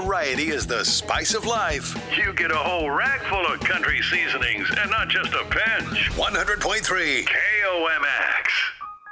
variety is the spice of life. You get a whole rack full of country seasonings and not just a pinch. 100.3 KOMX.